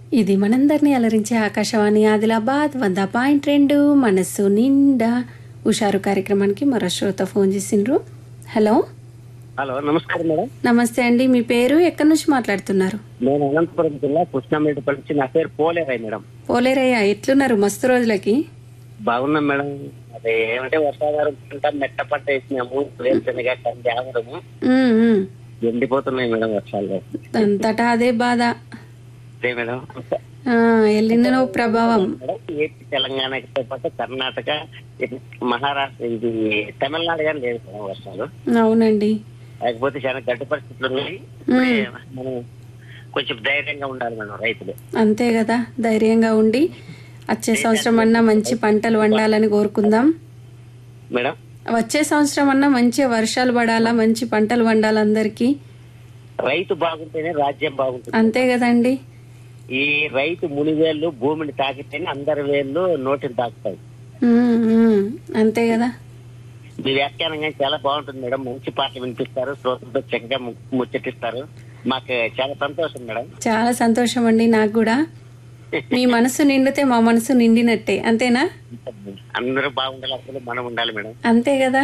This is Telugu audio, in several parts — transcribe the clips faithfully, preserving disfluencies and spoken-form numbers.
ఇది మనందరినీ అలరించే ఆకాశవాణి ఆదిలాబాద్ వంద పాయింట్ రెండు మనస్సు నిండా హుషారు కార్యక్రమానికి మరో శ్రోత ఫోన్ చేసిండ్రు. హలో హలో, నమస్కారం మేడం. నమస్తే అండి. మీ పేరు ఎక్కడి నుంచి మాట్లాడుతున్నారు? నేను అనంతపురం జిల్లా కృష్ణామేటపల్లి నుంచి. నా పేరు పోలేరాయ్ మేడం. పోలేరయ్య, ఎట్లున్నారు మస్తు రోజులకి? బాగున్నాం మేడం. అదే ఏమంటే వర్షాధారం పంట మెట్ట పంట వేసినాము, వేరుశనగ కంది ఆవరము ఉమ్, ఉమ్. ఎండిపోతున్నాయి మేడం వర్షాలు. అంతటా అదే బాధ. అదే మేడం. ఆ, ఎల్లినో ప్రభావం. మేడం, ఏపీ తెలంగాణతో పాటు కర్ణాటక, మహారాష్ట్ర, ఇది తమిళనాడు కానీ లేదు మేడం వర్షాలు. అవునండి. లేకపోతే చాలా గడ్డు పరిస్థితులు ఉన్నాయి. ఇప్పుడే మనం కొంచెం ధైర్యంగా ఉండాలి మేడం రైతులు. అంతే కదా, ధైర్యంగా ఉండి వచ్చే సంవత్సరం అన్నా మంచి పంటలు వండాలని కోరుకుందాం మేడం. వచ్చే సంవత్సరం అన్నా మంచి వర్షాలు పడాలా, మంచి పంటలు వండాలి అందరికి. రైతు బాగుంటేనే రాజ్యం బాగుంటుంది. అంతే కదండి. ఈ రైతు ముని వేళ్ళు భూమిని తాకితేనే అందరి వేళ్ళు నోటిని తాకుతాయి. ఉమ్, ఉమ్. అంతే కదా. మీ వ్యాఖ్యానం కానీ చాలా బాగుంటుంది మేడం. మంచి పాటలు వినిపిస్తారు, శ్రోతలతో చక్కగా ము- ముచ్చటిస్తారు. మాకు చాలా సంతోషం మేడం. చాలా సంతోషం అండి నాకు కూడా. మీ మనసు నిండితే మా మనసు నిండినట్టే, అంతేనా? అందరూ బాగుండాలి, అసలు మనం ఉండాలి మేడం. అంతే కదా.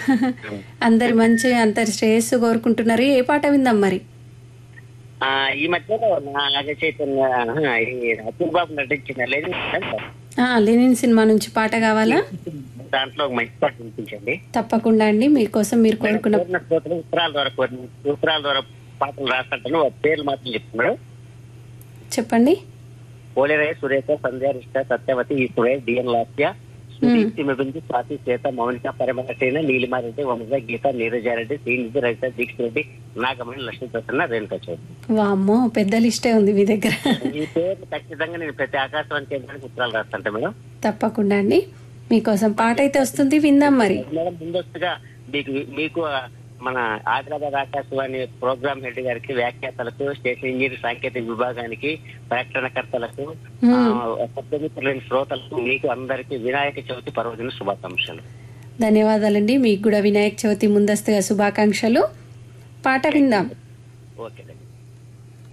అందరి మంచి అందరి శ్రేయస్సు కోరుకుంటున్నారు. ఏ పాట విందాం మరి? ఆ ఈ మధ్యలో నాగ చైతన్య ఈ అతుల్ బాబు నటించిన లేదు మేడం, ఆ, లెనిన్ సినిమా నుంచి పాట కావాలా? దాంట్లో ఒక మంచి పాట వినిపించండి. తప్పకుండా అండి, మీకోసం మీరు కోరుకున్న కోరిన శ్రోతలు ఉత్తరాల ద్వారా కోరిన ఉత్తరాల ద్వారా పాటలు రాస్తుంటాను. పేర్లు మాత్రం చెప్తున్నాడు. చెప్పండి. పోలేరయ్య, సురేఖ, సంధ్య, రిష్ట, సత్యవతి, ఈశ్వరయ్య, డిఎన్ లాస్య, సుదీప్తి, మిబింది, స్వాతి, శ్వేత, మౌనిక, పరిమళసేన, నీలిమారెడ్డి, వంశ, గీత, నీరజారెడ్డి, శ్రీనిధి, రజిత, దీక్ష రెడ్డి, నాగమణి, లక్ష్మీ ప్రసన్న, రేణుక చౌదరి. వామ్మో, పెద్ద లిస్టే ఉంది మీ దగ్గర. ఈ పేరు ఖచ్చితంగా నేను ప్రతి ఆకాశవాణి కేంద్రానికి ఉత్తరాలు రాస్తాంట మేడం. తప్పకుండా అండి, మీకోసం పాట అయితే వస్తుంది, విందాం మరి. మేడం, ముందస్తుగా మీకు మీకు మన ఆదిలాబాద్ ఆకాశవాణి ప్రోగ్రామ్ హెడ్ గారికి, వ్యాఖ్యాతలకు, స్టేషన్ ఇంజనీర్ సాంకేతిక విభాగానికి, ప్రకటనకర్తలకు, శబ్దమిత్రులైన శ్రోతలకు, మీకు అందరికీ వినాయక చవితి పర్వదిన శుభాకాంక్షలు. ధన్యవాదాలండి. మీకు కూడా వినాయక చవితి ముందస్తుగా శుభాకాంక్షలు. పాట విందాం. ఓకే.